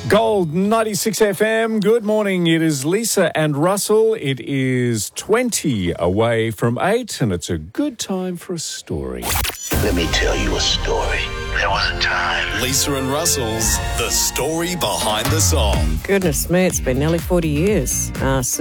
Gold 96 FM. Good morning. It is Lisa and Russell. It is 20 away from 8, and it's a good time for a story. Let me tell you a story. There was a time. Lisa and Russell's The Story Behind the Song. Goodness me, it's been nearly 40 years.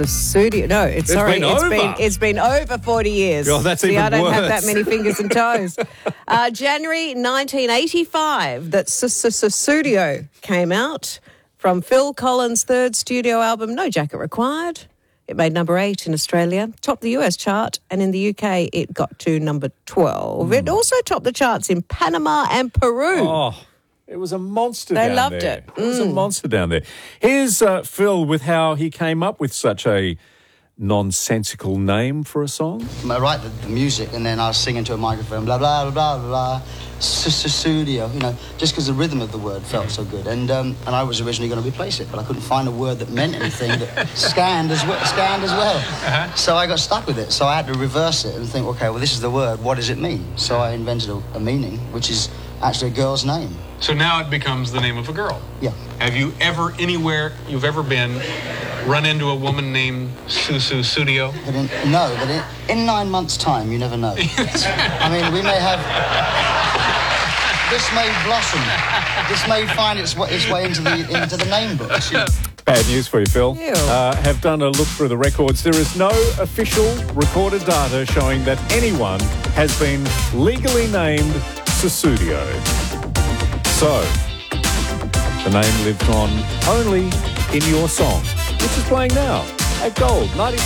It's been over 40 years. Oh, that's See, even I don't have worse. that many fingers and toes. January 1985, that Studio came out from Phil Collins' third studio album, No Jacket Required. It made number 8 in Australia, topped the US chart, and in the UK it got to number 12. It also topped the charts in Panama and Peru. Oh, it was a monster They down loved there. it. It was a monster down there. Here's Phil with how he came up with such a nonsensical name for a song. I write the music and then I sing into a microphone, blah, blah, blah, blah, blah, studio, just because the rhythm of the word felt so good. And I was originally going to replace it, but I couldn't find a word that meant anything that scanned as well. So I got stuck with it. So I had to reverse it and think, okay, well, this is the word. What does it mean? So I invented a meaning, which is actually a girl's name. So now it becomes the name of a girl. Yeah. Have you ever, anywhere you've ever been, run into a woman named Studio? But in 9 months' time, you never know. I mean, we may have... This may blossom. This may find its way into the name books. Bad news for you, Phil. Ew. Have done a look through the records. There is no official recorded data showing that anyone has been legally named Sussudio. So, the name lives on only in your song, which is playing now at Gold 96.